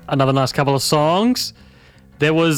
Another nice couple of songs. There was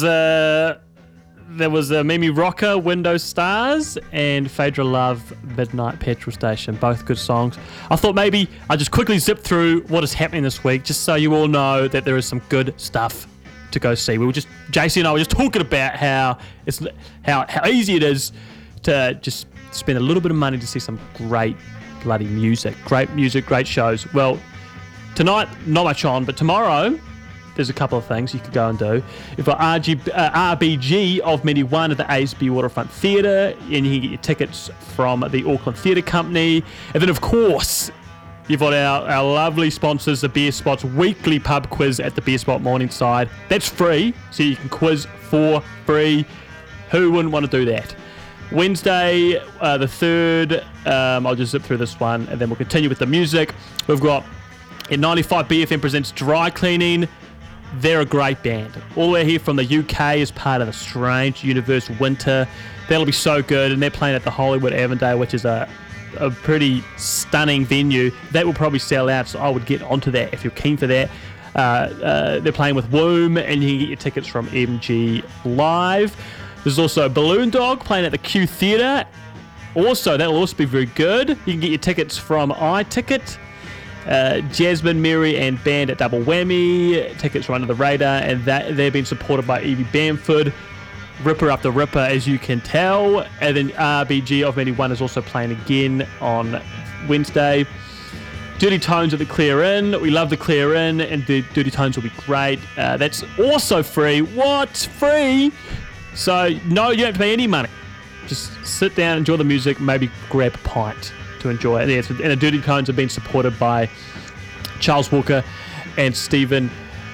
Mimi Rocker, Window Stars, and Phaedra Love, Midnight Petrol Station. Both good songs. I thought maybe I'd just quickly zip through what is happening this week, just so you all know that there is some good stuff to go see. JC and I were just talking about how easy it is to just spend a little bit of money to see some great bloody music. Great music, great shows. Well, tonight, not much on, but tomorrow, there's a couple of things you could go and do. You've got RBG of Many One at the ASB Waterfront Theatre, and you can get your tickets from the Auckland Theatre Company. And then, of course, you've got our lovely sponsors, the Beer Spot's weekly pub quiz at the Beer Spot Morningside. That's free, so you can quiz for free. Who wouldn't want to do that? Wednesday, the 3rd, I'll just zip through this one, and then we'll continue with the music. We've got 95 BFM presents Dry Cleaning. They're a great band. All the way here from the UK as part of the Strange Universe Winter. That'll be so good, and they're playing at the Hollywood Avondale, which is a pretty stunning venue. That will probably sell out, so I would get onto that if you're keen for that. They're playing with Womb, and you can get your tickets from MG Live. There's also Balloon Dog playing at the Q Theatre. Also, that'll also be very good. You can get your tickets from iTicket. Jasmine, Mary and band at Double Whammy. Tickets from Under the Radar, and they're being supported by Evie Bamford. Ripper up the Ripper, as you can tell. And then RBG of Many One is also playing again on Wednesday. Dirty Tones at the Clear Inn. We love the Clear Inn, and the Dirty Tones will be great. That's also free. What? Free? So, no, you don't have to pay any money. Just sit down, enjoy the music, maybe grab a pint to enjoy it. Yes, and the Dirty Tones have been supported by Charles Walker and Stephen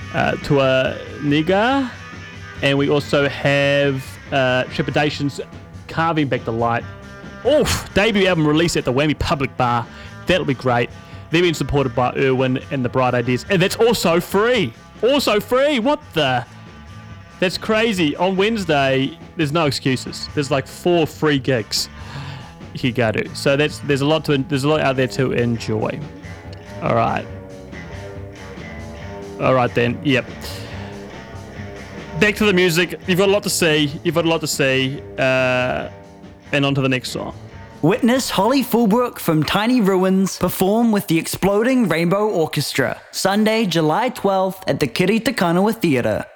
Tuaniga. And we also have Trepidations Carving Back the Light. Debut album release at the Whammy Public Bar. That'll be great. They've been supported by Irwin and the Bright Ideas. And that's also free. Also free. What the? That's crazy. On Wednesday, there's no excuses. There's like 4 free gigs you can go to. So there's a lot out there to enjoy. All right then. Yep. Back to the music. You've got a lot to see. And on to the next song. Witness Holly Fulbrook from Tiny Ruins perform with the Exploding Rainbow Orchestra, Sunday, July 12th at the Kiri Te Kanawa Theatre.